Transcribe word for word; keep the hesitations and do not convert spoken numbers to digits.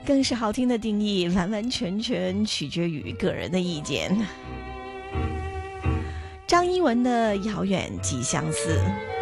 更是好听的定义，完完全全取决于个人的意见。张一文的《遥远即相似》。